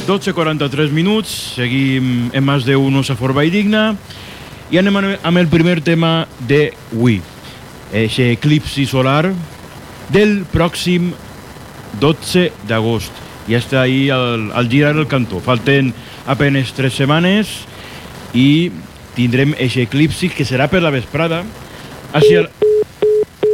12:43 minuts, seguim en Más de Uno a Forba i Digna i anem amb el primer tema d'avui, aquest eclipsi solar del pròxim 12 d'agost. Ja està ahí al girar el cantó, falten apenas 3 setmanes i tindrem aquest eclipsi que serà per la vesprada hacia